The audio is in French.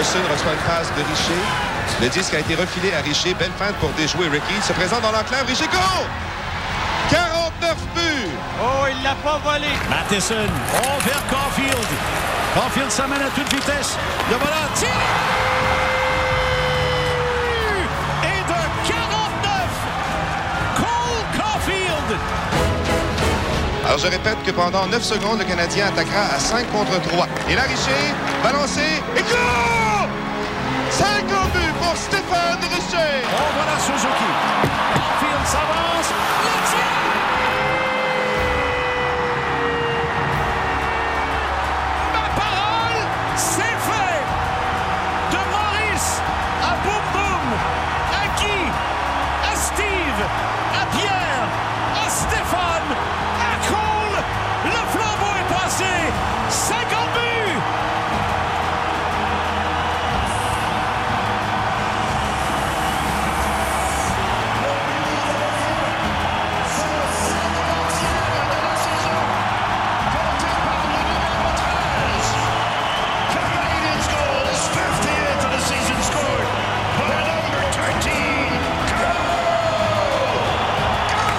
Carson reçoit une passe de Richer. Le disque a été refilé à Richer. Belle feinte pour déjouer Ricky. Il se présente dans l'enclave. Richer court! 49 buts! Oh, il l'a pas volé. Matheson, vers Caulfield. Caulfield s'amène à toute vitesse. Le voilà, tir! Et de 49! Cole Caulfield! Alors, je répète que pendant 9 secondes, le Canadien attaquera à 5 contre 3. Et là, Richer, balancé, et go! 50 buts pour Stéphane Richer! On voit la Suzuki. Caulfield, ça va!